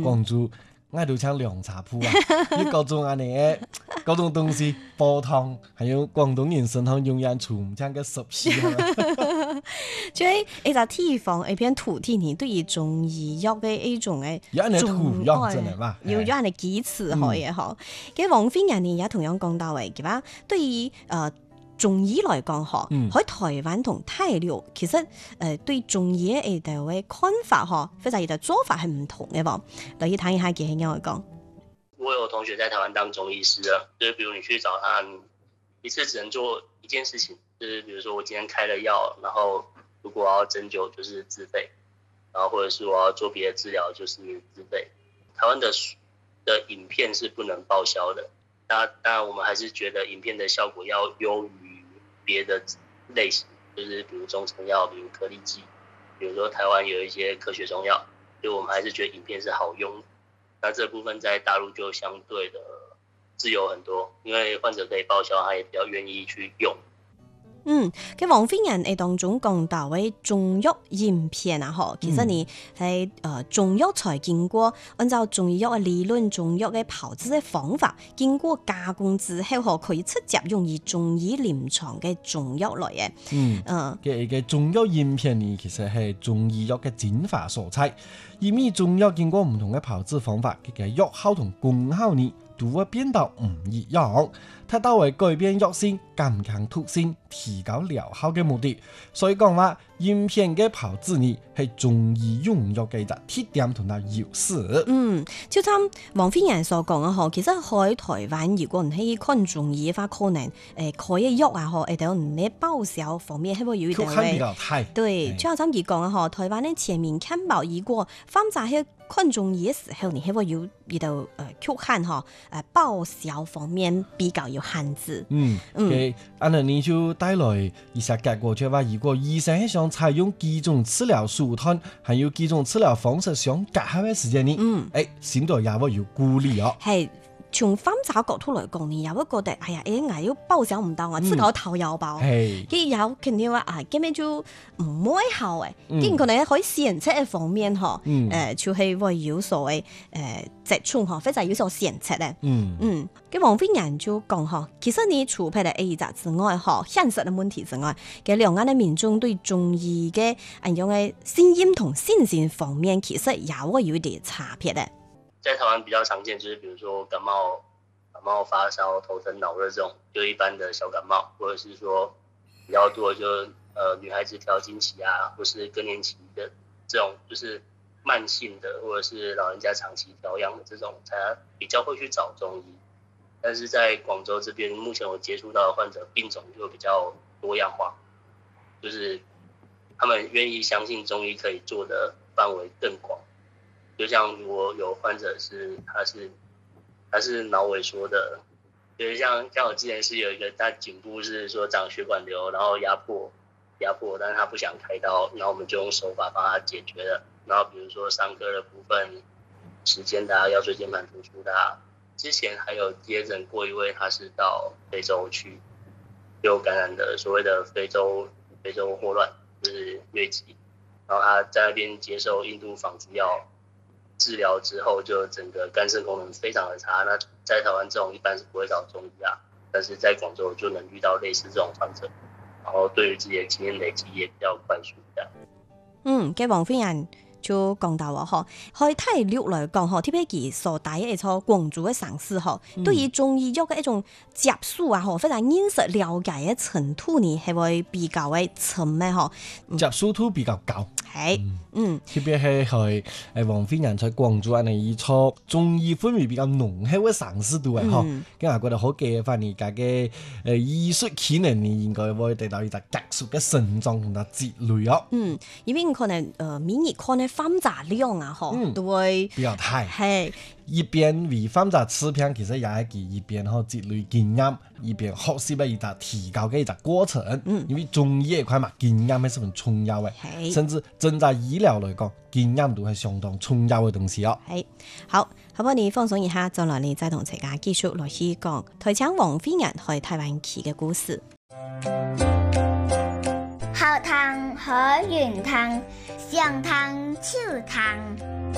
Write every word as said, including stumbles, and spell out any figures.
廣州。我都像涼茶鋪啊，有各種安尼嘅各種東西，煲湯，還有廣東人身上用人廚像個熟悉。 就係一個地方一片土地，你對於中醫藥嘅一種嘅有人土藥真係嘛， 有有人嘅基礎可以嗬。嘅王菲人呢也同樣講到嘅，佢話對於誒。中醫來講嗬，喺、嗯、台灣同大陸其實誒、呃、對中醫嘅誒嘅看法嗬，或者佢哋做法係唔同嘅喎。可以睇一下佢係點樣講。 我有同學在台灣當中醫師啊，就是比如你去找他，一次只能做一件事情，就是比如說我今天開了藥，然後如果我要針灸就是自費，然後或者是我要做別的治療就是自費。台灣的的影片是不能報銷的，那當然我們還是覺得影片的效果要優於別的類型，就是比如中成藥，比如顆粒劑，比如說台灣有一些科學中藥，所以我們還是覺得影片是好用的。那這部分在大陸就相對的自由很多，因為患者可以報銷，他也比較願意去用。 嗯，嘅王菲人誒當中講到嘅中藥影片啊，嗬，其實你係誒、呃、中藥材經過按照中醫藥嘅理論、中藥嘅炮製嘅方法，經過加工之後，可可以直接用於中醫臨床嘅中藥來嘅。嗯，嗯， 嘅嘅中藥影片呢，其實係中醫藥嘅精華所在，因為中藥經過唔同嘅炮製方法，佢嘅藥效同功效呢，都會變到唔一樣，它都會改變藥性、減強毒性、提高療效嘅目的。所以講話，影片嘅炮製呢係中醫用藥嘅一個特點同埋優勢。 嗯，就像王菲人所講啊，嗬，其實喺台灣，如果唔係看中醫嘅話，可能誒開嘅藥啊，嗬，誒到唔係報銷方面係會有一點嘅。 比較太對，就像佢講啊，嗬，台灣咧前面看報如果放在喺看中醫嘅時候，你係會有一道誒曲限嗬，誒報銷方面比較有限制。嗯嗯， 安尼你就帶來一些結果，就話如果醫生係想採用幾種治療手段，還有幾種治療方式想結合嘅時間呢？嗯，誒，先到也會有顧慮哦。 係。從翻查角度嚟講，你有會覺得，哎呀，誒，我要報銷唔到啊，只夠投藥包。係，佢有肯定話啊，根本就唔會好誒。既然佢哋可以選擇嘅方面嗬，誒，就係會有所謂誒折衷嗬，或者有所選擇咧。嗯嗯，咁王菲人就講嗬，其實你除咗誒雜之外嗬，現實嘅問題之外，嘅兩岸嘅民眾對中醫嘅一種嘅信任同信心方面，其實也會有一點差別咧。 在台灣比較常見，就是比如說感冒、感冒發燒、頭疼腦熱這種，就一般的小感冒，或者是說比較多就呃女孩子調經期啊，或是更年期的這種，就是慢性的，或者是老人家長期調養的這種，才比較會去找中醫。但是在廣州這邊，目前我接觸到的患者病種就比較多樣化，就是他們願意相信中醫可以做的範圍更廣。就像我有患者是，他是他是腦萎縮的，就是像像我之前是有一個，他頸部是說長血管瘤，然後壓迫壓迫，但是他不想開刀，然後我們就用手法幫他解決了。然後比如說傷科的部分，時間的、腰椎間盤突出的，之前還有接診過一位，他是到非洲去，有感染的所謂的非洲非洲霍亂，就是瘧疾，然後他在那邊接受印度仿製藥治療之後，就整個肝腎功能非常的差。那在台灣這種一般是不會找中醫啊，但是在廣州就能遇到類似這種患者，然後對於自己的經驗累積也比較快速。這樣。 嗯，嘅王菲人就講到話嗬，喺大陸來講嗬，特別佢所帶嘅一座廣州嘅城市嗬，嗯、對於中醫藥嘅一種接觸啊嗬，非常認識了解嘅程度呢，係會比較嘅深咩嗬， 接受度比較高。 係，嗯， 特別係喺誒王菲人在廣州安尼一座中醫氛圍比較濃厚嘅城市度嘅嗬，咁我覺得好嘅，反而家嘅誒醫術技能呢，應該會得到一個急速嘅成長同埋積累哦。嗯， 因為可能誒免疫可能放雜量啊，嗬、嗯，都會比較大。 係。 一邊為放咗吃片，其實也係佢一邊嗬積累經驗，一邊學習嘅一個提高嘅一個過程。嗯，因為中醫一塊嘛，經驗係十分重要嘅，甚至整個醫療嚟講，經驗都係相當重要嘅東西哦。 係，好，好唔好？你放鬆一下，再來你再同大家繼續來去講台灣王菲人去台灣去嘅故事。 好湯好圓湯，上湯少湯。